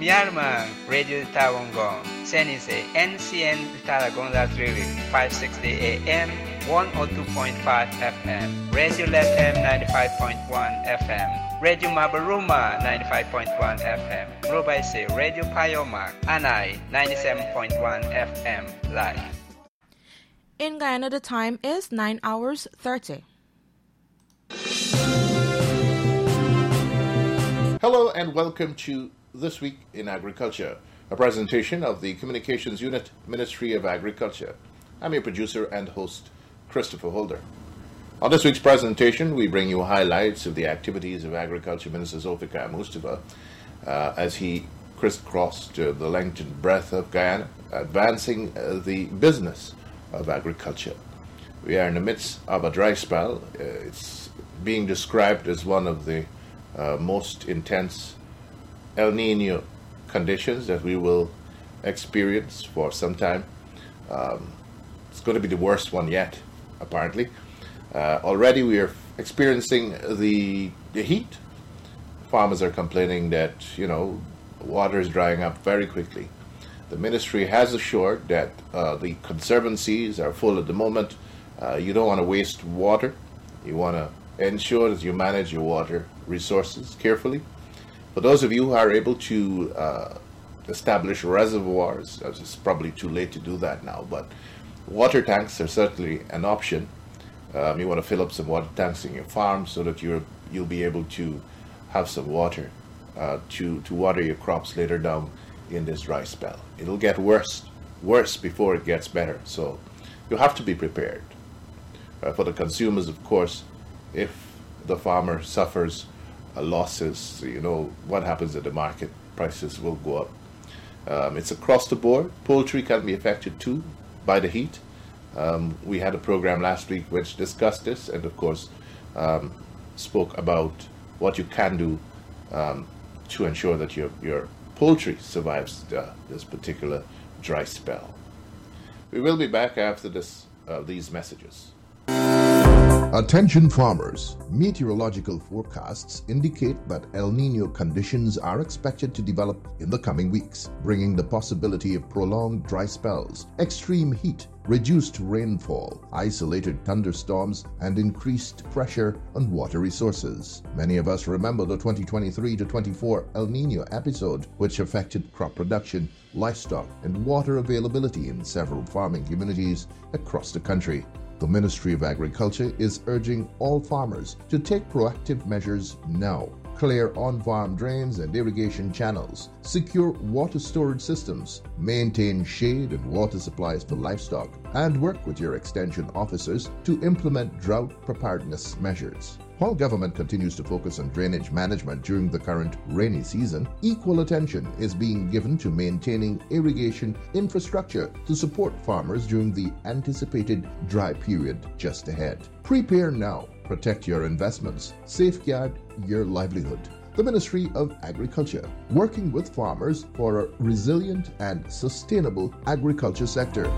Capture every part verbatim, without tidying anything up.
Myanmar, Radio Tawangong, Senise, N C N Talagonda Triwi, five sixty A M, one oh two point five F M, Radio Lethem ninety-five point one F M, Radio Mabaruma ninety-five point one F M, Robaise, Radio Payomak, Anai ninety-seven point one F M, live. In Guyana, the time is nine hours thirty. Hello and welcome to This Week in Agriculture, a presentation of the Communications Unit, Ministry of Agriculture. I'm your producer and host, Christopher Holder. On this week's presentation, we bring you highlights of the activities of Agriculture Minister Zulfikar Mustafa uh, as he crisscrossed uh, the length and breadth of Guyana, advancing uh, the business of agriculture. We are in the midst of a dry spell. Uh, it's being described as one of the uh, most intense El Nino conditions that we will experience for some time. Um, it's going to be the worst one yet, apparently. Uh, already we are experiencing the, the heat. Farmers are complaining that, you know, water is drying up very quickly. The ministry has assured that uh, the conservancies are full at the moment. Uh, you don't want to waste water. You want to ensure that you manage your water resources carefully. For those of you who are able to uh, establish reservoirs, it's probably too late to do that now, but water tanks are certainly an option. Um, you want to fill up some water tanks in your farm so that you're, you'll be able to have some water uh, to, to water your crops later down in this dry spell. It'll get worse, worse before it gets better, so you have to be prepared. Uh, for the consumers, of course, if the farmer suffers uh, losses, you know, what happens at the market, prices will go up. Um, it's across the board. Poultry can be affected too by the heat. Um, we had a program last week which discussed this and, of course, um, spoke about what you can do um, to ensure that your, your poultry survives uh, this particular dry spell. We will be back after this, uh, these messages. Attention farmers, meteorological forecasts indicate that El Nino conditions are expected to develop in the coming weeks, bringing the possibility of prolonged dry spells, extreme heat, reduced rainfall, isolated thunderstorms, and increased pressure on water resources. Many of us remember the twenty twenty-three to twenty-four El Nino episode, which affected crop production, livestock, and water availability in several farming communities across the country. The Ministry of Agriculture is urging all farmers to take proactive measures now. Clear on-farm drains and irrigation channels, secure water storage systems, maintain shade and water supplies for livestock, and work with your extension officers to implement drought preparedness measures. While government continues to focus on drainage management during the current rainy season, equal attention is being given to maintaining irrigation infrastructure to support farmers during the anticipated dry period just ahead. Prepare now. Protect your investments. Safeguard your livelihood. The Ministry of Agriculture, working with farmers for a resilient and sustainable agriculture sector.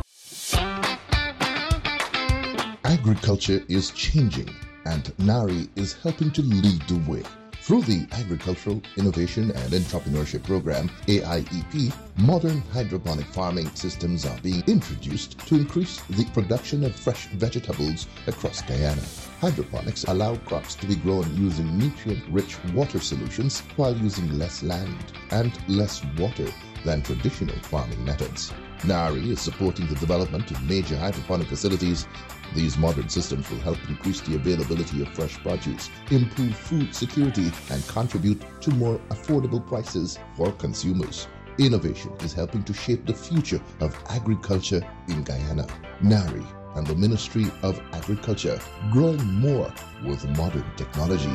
Agriculture is changing, and NARI is helping to lead the way. Through the Agricultural Innovation and Entrepreneurship Program, A I E P, modern hydroponic farming systems are being introduced to increase the production of fresh vegetables across Guyana. Hydroponics allow crops to be grown using nutrient-rich water solutions while using less land and less water than traditional farming methods. NARI is supporting the development of major hydroponic facilities. These modern systems will help increase the availability of fresh produce, improve food security, and contribute to more affordable prices for consumers. Innovation is helping to shape the future of agriculture in Guyana. NARI and the Ministry of Agriculture, growing more with modern technology.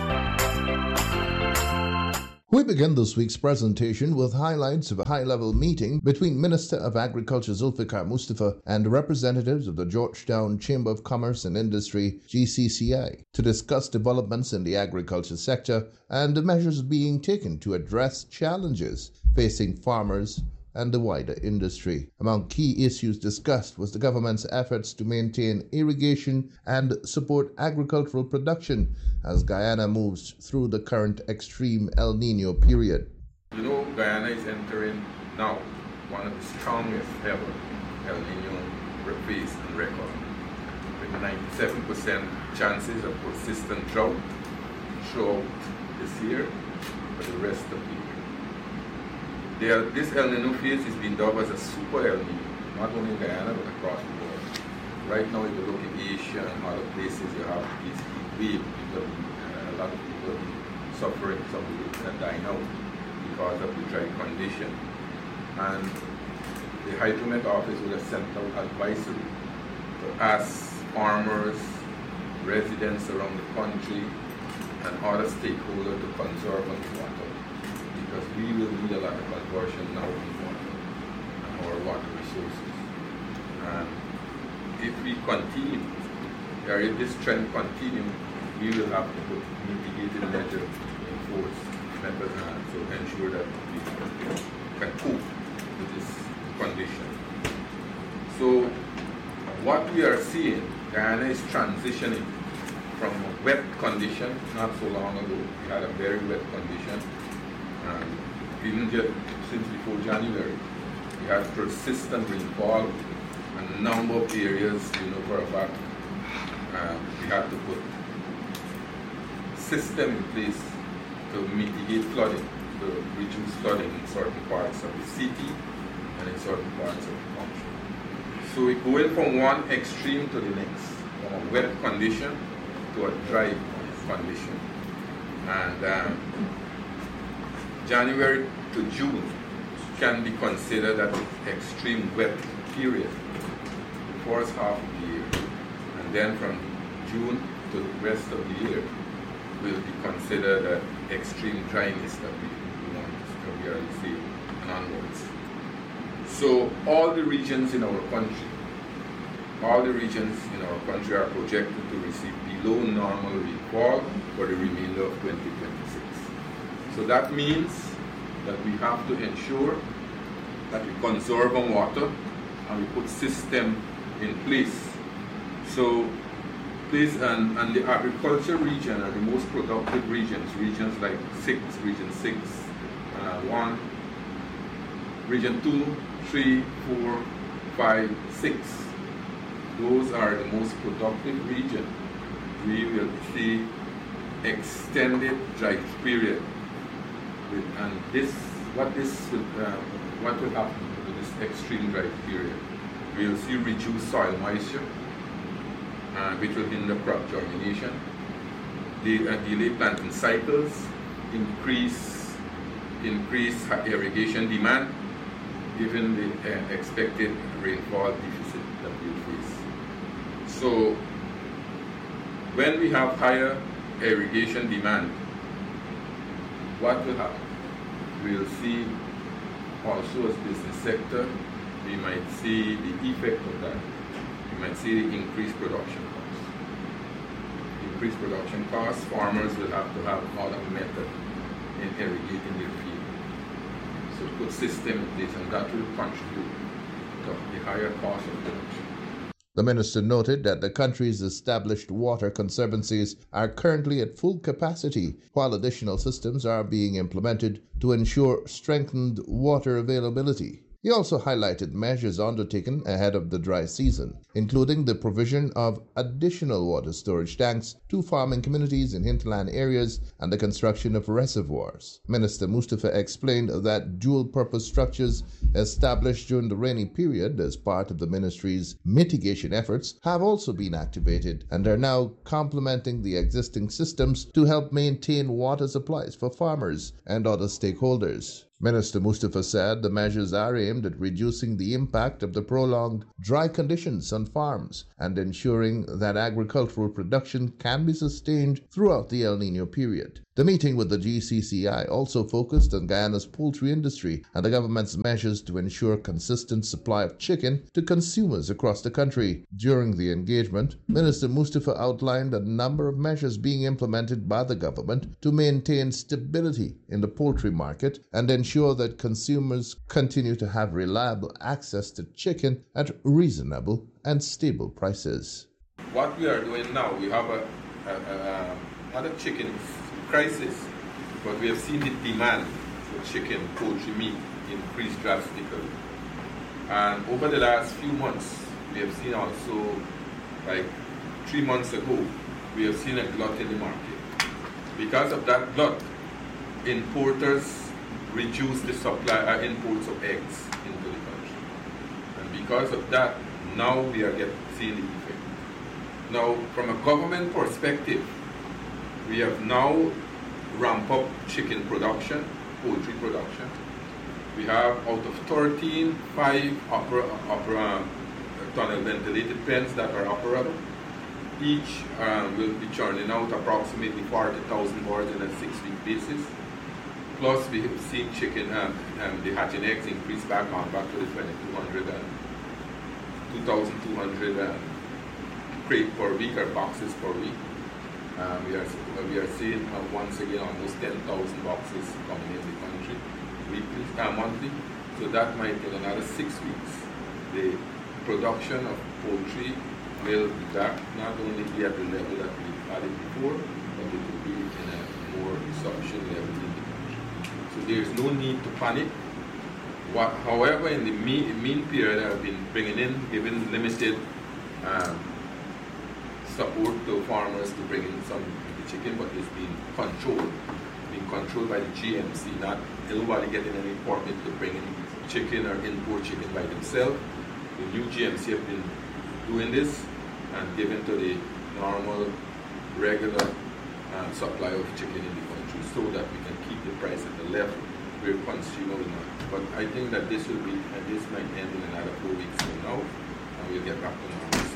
We begin this week's presentation with highlights of a high-level meeting between Minister of Agriculture Zulfikar Mustafa and representatives of the Georgetown Chamber of Commerce and Industry, G C C I, to discuss developments in the agriculture sector and the measures being taken to address challenges facing farmers and the wider industry. Among key issues discussed was the government's efforts to maintain irrigation and support agricultural production as Guyana moves through the current extreme El Nino period. You know, Guyana is entering now one of the strongest ever El Nino phase on record, with ninety-seven percent chances of persistent drought throughout this year for the rest of the year. There, this El Nino phase is being dubbed as a super El Nino, not only in Guyana but across the world. Right now, if you look in Asia and other places, you have these heat waves. People, uh, a lot of people are suffering, some people are dying out because of the dry condition. And the Hydromet office would have sent out advisory to ask farmers, residents around the country, and other stakeholders to conserve on water, because we will need a lot of conversion now in water and our water resources. And if we continue, or if this trend continues, we will have to put mitigating measures in force uh, to ensure that we can cope with this condition. So what we are seeing, Guyana is transitioning from a wet condition. Not so long ago, we had a very wet condition. Um, even just since before January, we had persistent rainfall. A number of areas, you know, for a fact, uh, we had to put system in place to mitigate flooding, to reduce flooding in certain parts of the city and in certain parts of the country. So we're going from one extreme to the next, from a wet condition to a dry condition. And um, January to June can be considered as an extreme wet period, the first half of the year. And then from June to the rest of the year will be considered an extreme dryness that we, we want to really see and onwards. So all the regions in our country, all the regions in our country are projected to receive below normal rainfall for the remainder of twenty twenty-six. So that means that we have to ensure that we conserve our water and we put system in place. So please, and, and the agriculture region are the most productive regions, regions like six, region six, uh, one, region two, three, four, five, six. Those are the most productive regions. We will see extended dry period. With, and this, what this, uh, what will happen with this extreme dry period? We will see reduced soil moisture, uh, which will hinder crop germination, the, uh, delay planting cycles, increase, increase irrigation demand, given the uh, expected rainfall deficit that we face. So, when we have higher irrigation demand, what will happen? We will see also as business sector, we might see the effect of that. We might see the increased production costs. Increased production costs, farmers will have to have other method in irrigating their field. So put system in place, and that will contribute to the higher cost of production. The minister noted that the country's established water conservancies are currently at full capacity, while additional systems are being implemented to ensure strengthened water availability. He also highlighted measures undertaken ahead of the dry season, including the provision of additional water storage tanks to farming communities in hinterland areas and the construction of reservoirs. Minister Mustafa explained that dual-purpose structures established during the rainy period as part of the ministry's mitigation efforts have also been activated and are now complementing the existing systems to help maintain water supplies for farmers and other stakeholders. Minister Mustafa said the measures are aimed at reducing the impact of the prolonged dry conditions on farms and ensuring that agricultural production can be sustained throughout the El Nino period. The meeting with the G C C I also focused on Guyana's poultry industry and the government's measures to ensure consistent supply of chicken to consumers across the country. During the engagement, Minister Mustafa outlined a number of measures being implemented by the government to maintain stability in the poultry market and ensure that consumers continue to have reliable access to chicken at reasonable and stable prices. What we are doing now, we have a, a, a, not a chicken crisis, but we have seen the demand. So chicken, poultry meat increased drastically. And over the last few months, we have seen also, like three months ago, we have seen a glut in the market. Because of that glut, importers reduced the supply, uh, imports of eggs into the country. And because of that, now we are getting seeing the effect. Now, from a government perspective, we have now ramped up chicken production, poultry production. We have out of thirteen, five opera, opera, tunnel ventilated pens that are operable. Each um, will be churning out approximately forty thousand birds on a six-week basis. Plus, we have seen chicken, um, um, the hatching eggs increase back on back to the twenty-two hundred and two thousand two hundred um, crate per week or boxes per week. Um, we are we are seeing uh, once again almost ten thousand boxes coming in the country weekly, uh, monthly. So that might in another six weeks, the production of poultry will be back, not only be at the level that we had it before, but it will be in a more sufficient level in the country. So there is no need to panic. What, however, in the mean, mean period, I've been bringing in, giving limited um, support to farmers to bring in some of the chicken, but it's been controlled, being controlled by the G M C, not nobody getting any permit to bring in chicken or import chicken by themselves. The new G M C have been doing this and giving to the normal, regular um, supply of chicken in the country so that we can keep the price at the level where consumer will not. But I think that this will be, and this might end in another four weeks from now, and we'll get back to normalcy.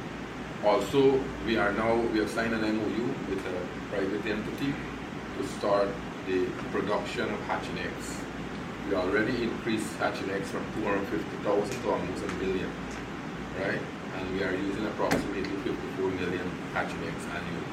Also, we are now, we have signed an M O U with a private entity to start the production of hatching eggs. We already increased hatching eggs from two hundred fifty thousand to almost a million, right? And we are using approximately fifty-four million hatching eggs annually.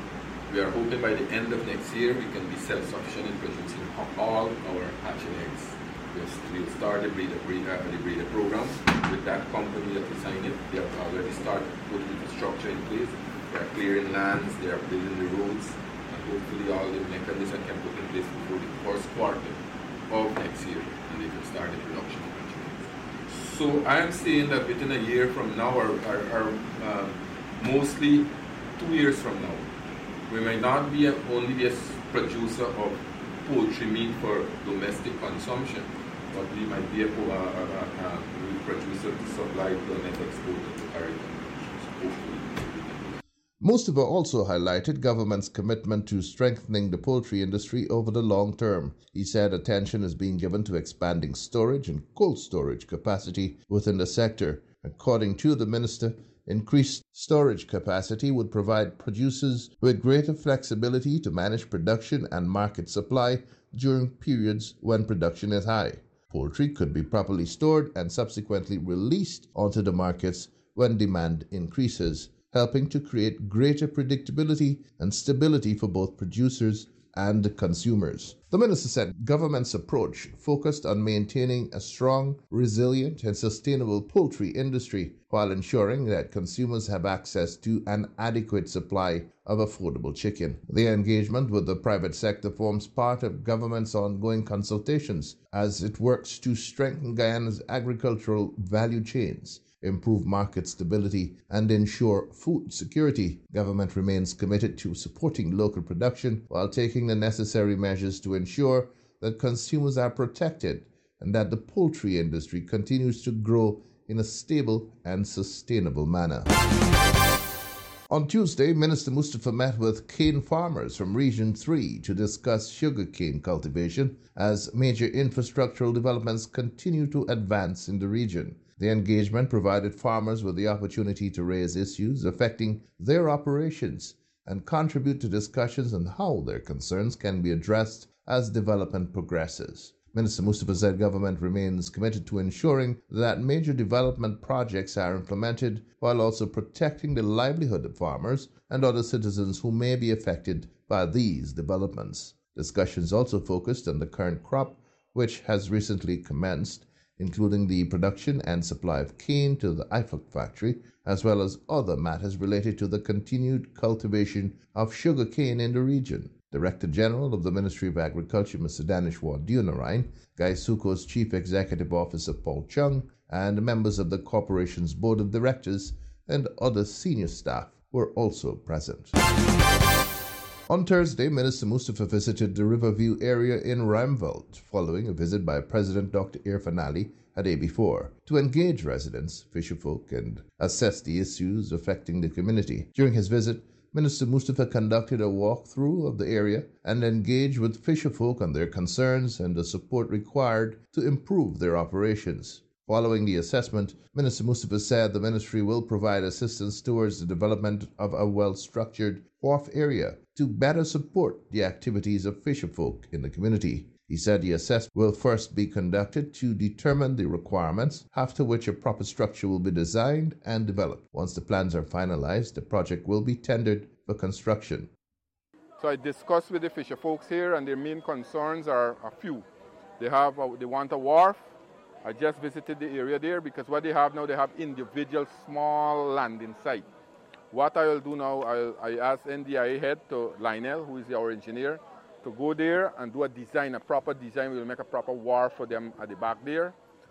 We are hoping by the end of next year we can be self-sufficient in producing all our hatching eggs. We'll start the breeder, breeder, the breeder program with that company that we signed it. They have already started putting infrastructure in place. They are clearing lands, they are building the roads, and hopefully all the mechanisms can put in place before the first quarter of next year, and they can start the production of hatching eggs. So I am saying that within a year from now, or, or, or um, mostly two years from now, we may not be a, only be a producer of poultry meat for domestic consumption, but we might be a, a, a, a, a producer to supply to and export to Caribbean countries, hopefully. Mustafa also highlighted government's commitment to strengthening the poultry industry over the long term. He said attention is being given to expanding storage and cold storage capacity within the sector. According to the minister, increased storage capacity would provide producers with greater flexibility to manage production and market supply during periods when production is high. Poultry could be properly stored and subsequently released onto the markets when demand increases, helping to create greater predictability and stability for both producers and consumers. The minister said government's approach focused on maintaining a strong, resilient, and sustainable poultry industry while ensuring that consumers have access to an adequate supply of affordable chicken. The engagement with the private sector forms part of government's ongoing consultations as it works to strengthen Guyana's agricultural value chains, improve market stability, and ensure food security. Government remains committed to supporting local production while taking the necessary measures to ensure that consumers are protected and that the poultry industry continues to grow in a stable and sustainable manner. On Tuesday, Minister Mustafa met with cane farmers from Region three to discuss sugarcane cultivation as major infrastructural developments continue to advance in the region. The engagement provided farmers with the opportunity to raise issues affecting their operations and contribute to discussions on how their concerns can be addressed as development progresses. Minister Mustafa said government remains committed to ensuring that major development projects are implemented while also protecting the livelihood of farmers and other citizens who may be affected by these developments. Discussions also focused on the current crop, which has recently commenced, including the production and supply of cane to the I F A C factory, as well as other matters related to the continued cultivation of sugar cane in the region. Director General of the Ministry of Agriculture, Mister Daneshwar Deonarine, Gaisuco's Chief Executive Officer, Paul Chung, and members of the corporation's Board of Directors and other senior staff were also present. On Thursday, Minister Mustafa visited the Riverview area in Ruimveldt following a visit by President Doctor Irfaan Ali a day before to engage residents, fisherfolk, and assess the issues affecting the community. During his visit, Minister Mustafa conducted a walkthrough of the area and engaged with fisherfolk on their concerns and the support required to improve their operations. Following the assessment, Minister Mustafa said the ministry will provide assistance towards the development of a well-structured wharf area to better support the activities of fisherfolk in the community. He said the assessment will first be conducted to determine the requirements, after which a proper structure will be designed and developed. Once the plans are finalized, the project will be tendered for construction. So I discussed with the fisherfolks here, and their main concerns are a few. They have a, they want a wharf. I just visited the area there because what they have now, they have individual small landing site. What I will do now, I'll, I asked N D I A head to Lionel, who is our engineer, to go there and do a design, a proper design. We will make a proper wharf for them at the back there.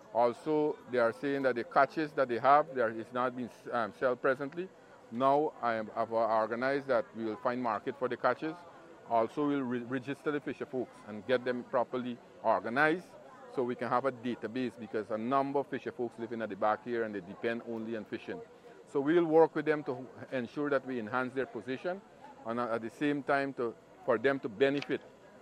Also, they are saying that the catches that they have, there is not being um, sold presently. Now I have organized that we will find market for the catches. Also, we'll re register the fisher folks and get them properly organized, so we can have a database, because a number of fisher folks living at the back here and they depend only on fishing. So we'll work with them to ensure that we enhance their position, and at the same time to, for them to benefit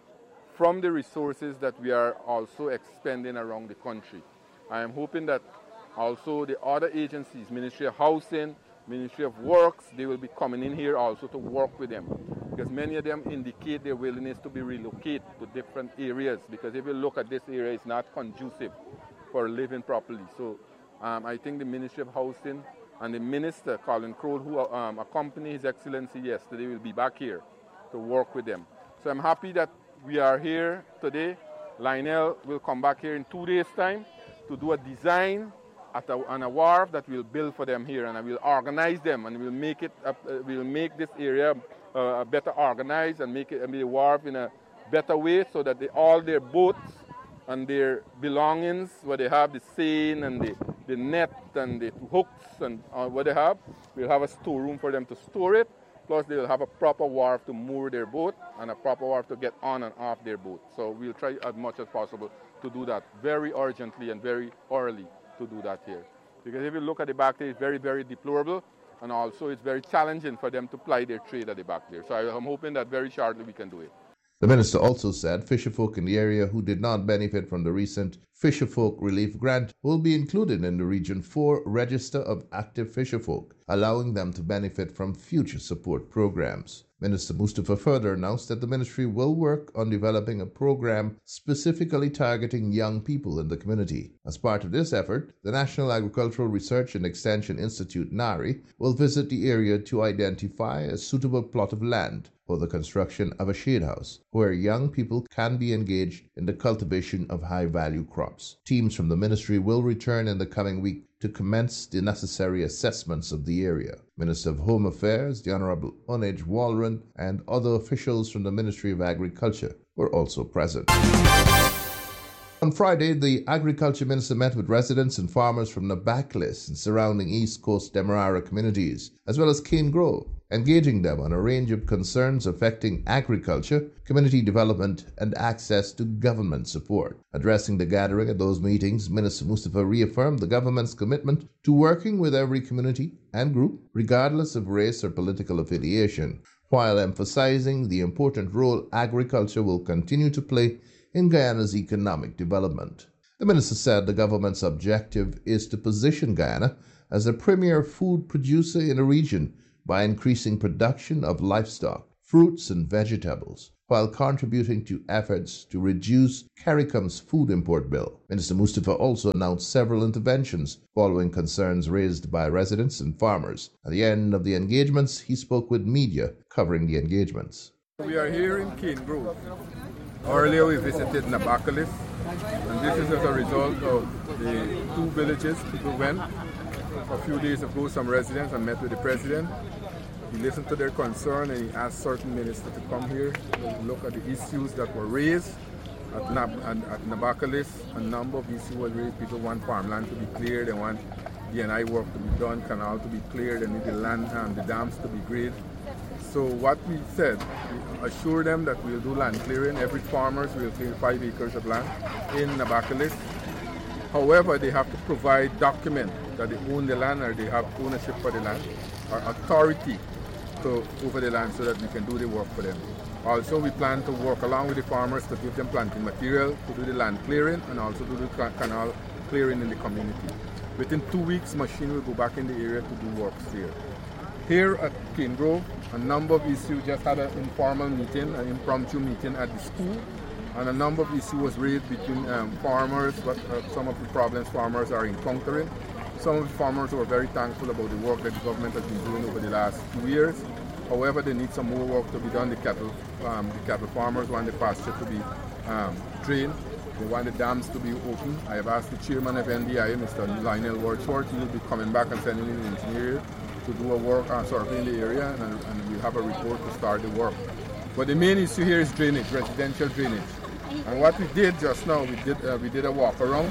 from the resources that we are also expending around the country. I am hoping that also the other agencies, Ministry of Housing, Ministry of Works, they will be coming in here also to work with them, because many of them indicate their willingness to be relocated to different areas, because if you look at this area, it's not conducive for living properly. So um, I think the Ministry of Housing and the Minister, Colin Crowell, who um, accompanied His Excellency yesterday, will be back here to work with them. So I'm happy that we are here today. Lionel will come back here in two days' time to do a design at a, on a wharf that we'll build for them here, and I will organize them, and we'll make it. Uh, we'll make this area uh, better organized and make it and the wharf in a better way, so that they, all their boats and their belongings, where they have the seine and the, the net and the hooks and uh, what they have, we'll have a storeroom for them to store it. Plus, they'll have a proper wharf to moor their boat and a proper wharf to get on and off their boat. So we'll try as much as possible to do that very urgently and very early to do that here. Because if you look at the back there, it's very, very deplorable, and also it's very challenging for them to ply their trade at the back there. So I'm hoping that very shortly we can do it. The minister also said fisherfolk in the area who did not benefit from the recent Fisherfolk Relief Grant will be included in the Region four Register of Active Fisherfolk, allowing them to benefit from future support programs. Minister Mustafa further announced that the ministry will work on developing a program specifically targeting young people in the community. As part of this effort, the National Agricultural Research and Extension Institute, NARI, will visit the area to identify a suitable plot of land for the construction of a shade house, where young people can be engaged in the cultivation of high-value crops. Teams from the ministry will return in the coming week to commence the necessary assessments of the area. Minister of Home Affairs, the Honorable Onage Walron, and other officials from the Ministry of Agriculture were also present. On Friday, the Agriculture Minister met with residents and farmers from the Backlist and surrounding East Coast Demerara communities, as well as Cane Grove, engaging them on a range of concerns affecting agriculture, community development, and access to government support. Addressing the gathering at those meetings, Minister Mustafa reaffirmed the government's commitment to working with every community and group, regardless of race or political affiliation, while emphasizing the important role agriculture will continue to play in Guyana's economic development. The minister said the government's objective is to position Guyana as a premier food producer in the region by increasing production of livestock, fruits, and vegetables, while contributing to efforts to reduce CARICOM's food import bill. Minister Mustafa also announced several interventions following concerns raised by residents and farmers. At the end of the engagements, he spoke with media covering the engagements. We are here in Cane Grove. Earlier we visited Nabakalis, and this is as a result of the two villages people went. A few days ago, some residents and met with the president. he listened to their concern and he asked certain ministers to come here to look at the issues that were raised. At, Nab- at, at Nabakalis, a number of issues were raised. People want farmland to be cleared, they want D and I work to be done, canal to be cleared, they need the land and the dams to be graded. So what we said, we assure them that we'll do land clearing. Every farmer will clear five acres of land in Nabakalis. However, they have to provide document that they own the land or they have ownership for the land or authority to, over the land so that we can do the work for them. Also, we plan to work along with the farmers to give them planting material, to do the land clearing, and also to do the canal clearing in the community. Within two weeks, machine will go back in the area to do works here. Here at Cane Grove, a number of issues, just had an informal meeting, an impromptu meeting at the school, and a number of issues was raised between um, farmers, what uh, some of the problems farmers are encountering. Some of the farmers were very thankful about the work that the government has been doing over the last two years. However, they need some more work to be done. The cattle, um, the cattle farmers want the pasture to be um, drained. They want the dams to be open. I have asked the chairman of N D I A, Mister Lionel Wordsworth, he will be coming back and sending in an engineer to do a work on surveying the area, and, and we'll have a report to start the work. But the main issue here is drainage, residential drainage. And what we did just now, we did uh, we did a walk around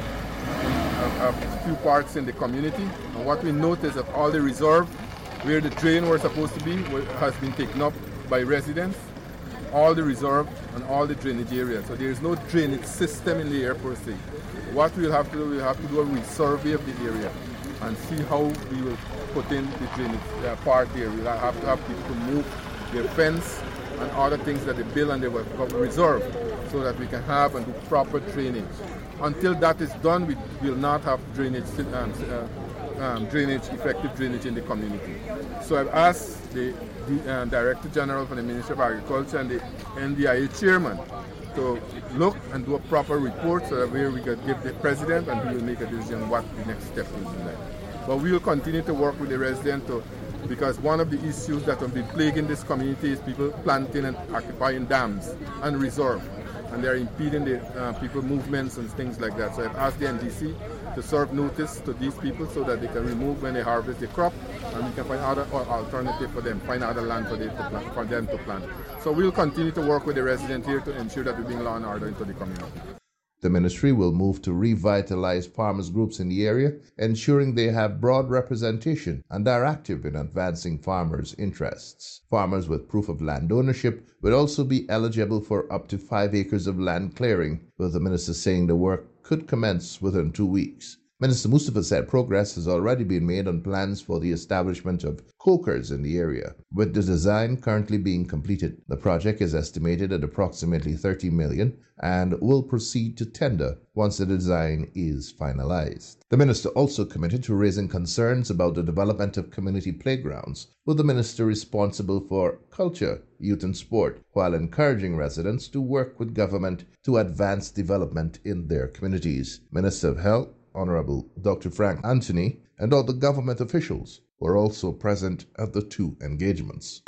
a, a few parts in the community, and what we noticed that all the reserve where the drain was supposed to be has been taken up by residents, all the reserve and all the drainage areas. So there is no drainage system in the area per se. What we'll have to do, we'll have to do a resurvey of the area and see how we will put in the drainage uh, part there. We'll have to have people to move their fence and other things that they build and they will reserve so that we can have and do proper drainage. Until that is done, we will not have drainage um, uh, Um, drainage, effective drainage in the community. So I've asked the, the uh, Director General for the Ministry of Agriculture and the N D I A Chairman to look and do a proper report so that we, we can give the President and he will make a decision what the next step will be like. But we will continue to work with the residents to, because one of the issues that have been plaguing this community is people planting and occupying dams and reserve, and they're impeding the uh, people movements and things like that. So I've asked the N D C to serve notice to these people so that they can remove when they harvest the crop, and we can find other or alternative for them, find other land for them to plant. For them to plant. So we'll continue to work with the residents here to ensure that we bring law and order into the community. The ministry will move to revitalize farmers' groups in the area, ensuring they have broad representation and are active in advancing farmers' interests. Farmers with proof of land ownership will also be eligible for up to five acres of land clearing, with the minister saying the work could commence within two weeks. Minister Mustafa said progress has already been made on plans for the establishment of cokers in the area, with the design currently being completed. The project is estimated at approximately thirty million dollars and will proceed to tender once the design is finalized. The minister also committed to raising concerns about the development of community playgrounds, with the minister responsible for culture, youth and sport, while encouraging residents to work with government to advance development in their communities. Minister of Health, Honorable Doctor Frank Anthony, and other government officials were also present at the two engagements.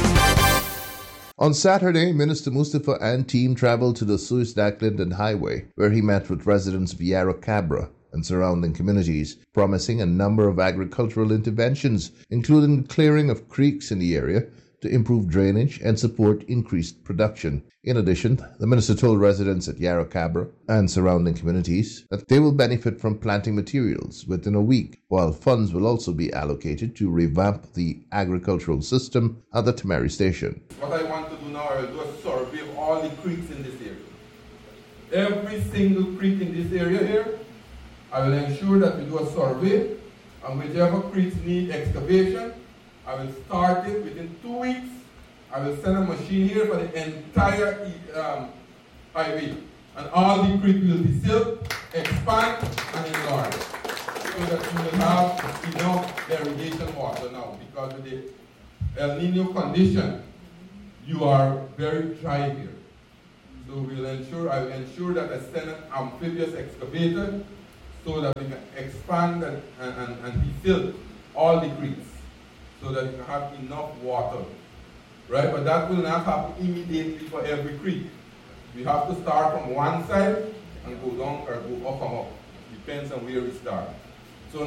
On Saturday, Minister Mustafa and team traveled to the Suis-Clinton Highway, where he met with residents of Yarra Cabra and surrounding communities, promising a number of agricultural interventions, including the clearing of creeks in the area to improve drainage and support increased production. In addition, the minister told residents at Yarra Cabra and surrounding communities that they will benefit from planting materials within a week, while funds will also be allocated to revamp the agricultural system at the Temeri station. What I want to do now, I will do a survey of all the creeks in this area. Every single creek in this area here, I will ensure that we do a survey, and whichever creeks need excavation, I will start it within two weeks. I will send a machine here for the entire um, highway. And all the creeks will be sealed, expand, and enlarge. So that we will have enough irrigation water now. Because with the El Nino condition, you are very dry here. So we'll ensure, I will ensure that I send an amphibious excavator so that we can expand and, and, and refill all the creeks, so that you can have enough water, right? But that will not happen immediately for every creek. We have to start from one side and go down or go up and up. Depends on where we start.